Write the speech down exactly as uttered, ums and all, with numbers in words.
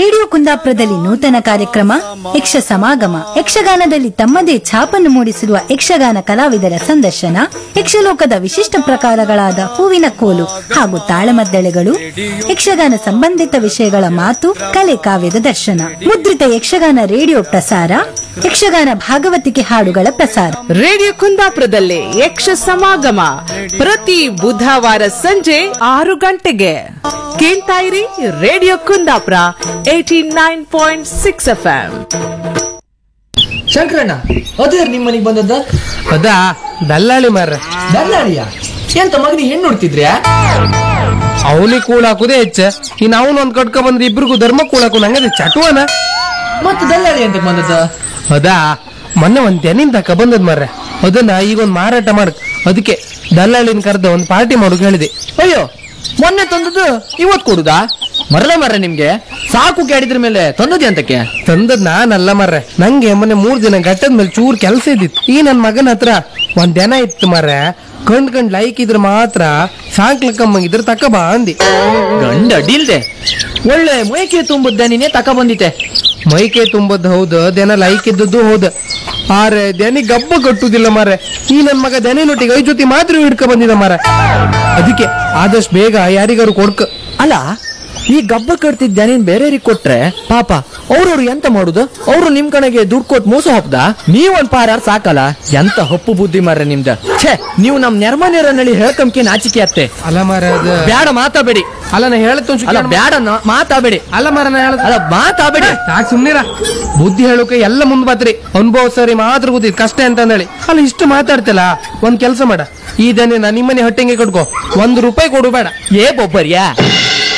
Radio ಕುಂದಾಪುರದಲ್ಲಿ ನೂತನ ಕಾರ್ಯಕ್ರಮ ಯಕ್ಷ ಸಮಾಗಮ ಯಕ್ಷಗಾನದಲ್ಲಿ ತಮ್ಮದೇ ಛಾಪನ್ನು ಮೂಡಿಸಿರುವ ಯಕ್ಷಗಾನ ಕಲಾವಿದರ ಸಂದರ್ಶನ, ಯಕ್ಷಲೋಕದ ವಿಶಿಷ್ಟ ಪ್ರಕಾರಗಳಾದ ಹೂವಿನ ಕೋಲು ಹಾಗೂ ತಾಳಮದ್ದಳೆಗಳು, ಯಕ್ಷಗಾನ ಸಂಬಂಧಿತ ವಿಷಯಗಳ ಮಾತು ಕಲೆ ಕಾವ್ಯದ ದರ್ಶನ ಮುದ್ರಿತ ಯಕ್ಷಗಾನ ರೇಡಿಯೋ ಪ್ರಸಾರ ಯಕ್ಷಗಾನ ಭಾಗವತಿಕೆ ಹಾಡುಗಳ ಪ್ರಸಾರ ರೇಡಿಯೋ ಕುಂದಾಪುರದಲ್ಲಿ ಯಕ್ಷ ಸಮಾಗಮ ಪ್ರತಿ ಬುಧವಾರ ಸಂಜೆ ಆರು ಗಂಟೆಗೆ ಕೇಳ್ತಾ ಇರಿ. Radio Kundapura eighty nine point six F M. ಶಂಕರಣ್ಣ, ಅದೇ ನಿಮ್ಮ ಮನೆಗೆ ಬಂದದ್ದ? ಅದಾ ದಲ್ಲಾಳಿ ಮಾರ. ದಲ್ಲಾಳಿಯ? ಎಂತ ಮಗನಿಗೆ ಹೆಣ್ಣು ಹುಡ್ತಿದ್ರ್ಯಾ? ಅವನಿಗೆ ಕೂಳಾಕುದೇ ಹೆಚ್ಚ, ಇನ್ ಅವನು ಒಂದ್ ಕಟ್ಕ ಬಂದ್ರೆ ಇಬ್ರಿಗೂ ಧರ್ಮ ಕೂಳಾಕು ನಂಗದೆ ಚಟುವನ. ಮತ್ತೆ ದಲ್ಲಾಳಿ ಅಂತ ಬಂದದ್ದ? ಅದಾ ಮೊನ್ನೆ ಒಂದ್ ತೆನಿನ್ ತಕ ಬಂದದ್ ಮಾರ್ರೆ, ಅದನ್ನ ಈಗ ಒಂದ್ ಮಾರಾಟ ಮಾಡಕ್, ಅದಕ್ಕೆ ದಲ್ಲಾಳಿನ ಕರೆದ ಒಂದ್ ಪಾರ್ಟಿ ಮಾಡೋಕ್ ಹೇಳಿದೆ. ಅಯ್ಯೋ, ಮೊನ್ನೆ ತಂದದ್ದು ಇವತ್ ಕೊಡುದಾ? ಮರಲ ಮರ್ರೆ, ನಿಮ್ಗೆ ಸಾಕು ಕೇಳಿದ್ರ ಮೇಲೆ ತಂದದ್ದೆ ಅಂತಕ್ಕೆ? ತಂದದ್ ನಾನಲ್ಲ ಮಾರ್ರೆ, ನಂಗೆ ಮೊನ್ನೆ ಮೂರ್ ದಿನ ಗಟ್ಟದ ಮೇಲೆ ಚೂರ್ ಕೆಲಸ ಇದ್ದಿತ್ತು. ಈ ನನ್ ಮಗನ ಹತ್ರ ಒಂದ್ ದನ ಇತ್ತು ಮಾರ್ರೆ, ಕಂಡ್ ಕಂಡ್ ಲೈಕ್ ಇದ್ರ ಮಾತ್ರ ಸಾಕ್ಲಕ್ಕಮ್ಮಂಗಿದ್ರ ತಕ ಬಾ ಅಂದಿ. ಗಂಡ ಅಡ್ಡಿಲ್ದೆ ಒಳ್ಳೆ ಮೈಕೆ ತುಂಬುದ್ದ ನೀನೆ ತಕ ಬಂದಿತ್ತೆ. ಮೈಕೆ ತುಂಬದ್ ಹೌದು, ದನ ಲೈಕ್ ಇದ್ದದ್ದು ಹೌದು, ಆರೆ ದನಿ ಗಬ್ಬ ಕಟ್ಟುದಿಲ್ಲ ಮಾರೆ. ಈ ನನ್ ಮಗ ದನಿನೊಟ್ಟಿಗೆ ಐ ಜೊತೆ ಮಾತ್ರ ಹಿಡ್ಕ ಬಂದಿದ ಮಾರ. ಅದಕ್ಕೆ ಆದಷ್ಟು ಬೇಗ ಯಾರಿಗಾರು ಕೊಡ್ಕ. ಅಲ್ಲ, ಈ ಗಬ್ಬ ಕಟ್ತಿದ್ದ ನೀನ್ ಬೇರೆಯವ್ರಿಗೆ ಕೊಟ್ರೆ ಪಾಪ ಅವ್ರವ್ರು ಎಂತ ಮಾಡುದು? ಅವ್ರು ನಿಮ್ ಕಡೆಗೆ ದುಡ್ಡು ಕೊಟ್ಟು ಮೋಸ ಹೊಪ್ಪದ? ನೀವೊಂದ್ ಪಾರಾರ್ ಸಾಕಲ್ಲ. ಎಂತ ಹೊಪ್ಪು ಬುದ್ಧಿ ಮಾರ್ರೆ ನಿಮ್ದ. ಛೇ, ನೀವು ನಮ್ ನೆರ್ಮನೇರನಲ್ಲಿ ಹೇಳ್ಕಂಕೆ ನಾಚಿಕೆ ಅತ್ತೆ. ಅಲ್ಲ ಮಾರ, ಬ್ಯಾಡ ಮಾತಾಬೇಡಿ. ಅಲ್ಲ ನಾ ಹೇಳತ್ತ ಬ್ಯಾಡ ಮಾತಾಬೇಡಿ. ಅಲ್ಲ ಮಾರ, ನಾ ಹೇಳ ಅಲ್ಲ ಮಾತಾಬೇಡಿ. ಸಾಕ್ ಸುಮ್ನಿರ. ಬುದ್ಧಿ ಹೇಳೋಕೆ ಎಲ್ಲ ಮುಂದ್ ಬಾತ್ರಿ, ಅನುಭವ ಸರಿ ಮಾತ್ರ ಗೊತ್ತಿದ್ ಕಷ್ಟ ಅಂತ ಹೇಳಿ. ಅಲ್ಲ ಇಷ್ಟು ಮಾತಾಡ್ತಿಲ್ಲ, ಒಂದ್ ಕೆಲ್ಸ ಮಾಡ, ಈ ದನ ನಿಮ್ಮನೆ ಹೊಟ್ಟೆಗೆ ಕಟ್ಕೋ, ಒಂದ್ ರೂಪಾಯಿ ಕೊಡು ಬೇಡ. ಏ ಬೊಬ್ಬರ್ಯಾ,